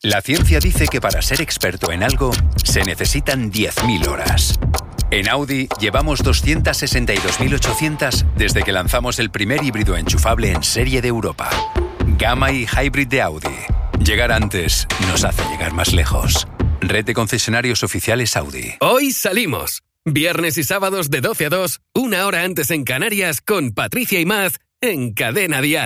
La ciencia dice que para ser experto en algo se necesitan 10.000 horas. En Audi llevamos 262.800 desde que lanzamos el primer híbrido enchufable en serie de Europa. Gamma y Hybrid de Audi. Llegar antes nos hace llegar más lejos. Red de concesionarios oficiales Audi. Hoy salimos. Viernes y sábados de 12 a 2, una hora antes en Canarias, con Patricia Imaz en Cadena Dial.